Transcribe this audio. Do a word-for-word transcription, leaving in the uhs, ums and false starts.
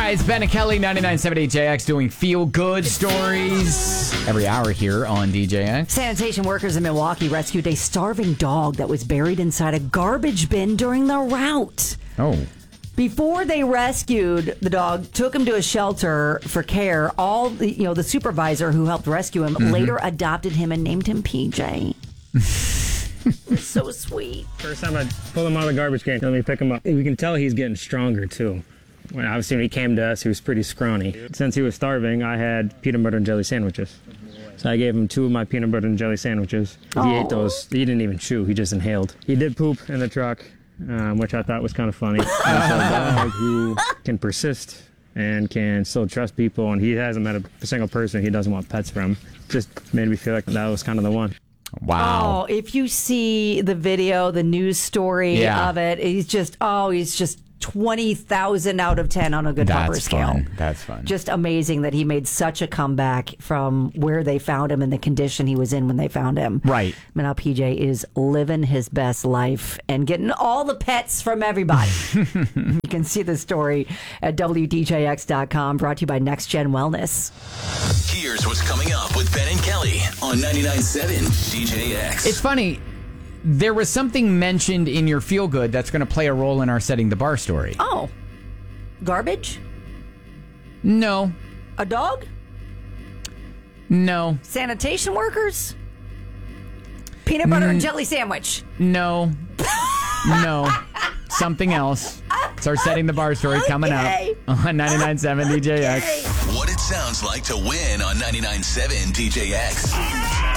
guys, Ben and Kelly, ninety-nine point seven D J X, doing feel-good stories every hour here on D J X. Sanitation workers in Milwaukee rescued a starving dog that was buried inside a garbage bin during the route. Oh. Before they rescued the dog, took him to a shelter for care. All the, you know, the supervisor who helped rescue him mm-hmm. later adopted him and named him P J. It's so sweet. First time I pulled him out of the garbage can, let me pick him up. We can tell he's getting stronger too. When obviously when he came to us, he was pretty scrawny. Since he was starving, I had peanut butter and jelly sandwiches. So I gave him two of my peanut butter and jelly sandwiches. He Aww. ate those. He didn't even chew. He just inhaled. He did poop in the truck, um, which I thought was kind of funny. He's a dog who can persist and can still trust people, and he hasn't met a single person he doesn't want pets from. Just made me feel like that was kind of the one. Wow. Oh, if you see the video, the news story yeah. of it, he's just, oh, he's just twenty thousand out of ten on a good That's pupper scale. Fun. That's fun. Just amazing that he made such a comeback from where they found him and the condition he was in when they found him. Right. I mean, now P J is living his best life and getting all the pets from everybody. You can see the story at W D J X dot com, brought to you by Next Gen Wellness. Here's what's coming up with Ben and Kelly on ninety-nine point seven D J X. It's funny. There was something mentioned in your feel good that's going to play a role in our setting the bar story. Oh. Garbage? No. A dog? No. Sanitation workers? Peanut butter Mm. and jelly sandwich? No. No. Something else. It's our setting the bar story coming Okay. up on ninety-nine point seven D J X. What it sounds like to win on ninety-nine point seven D J X.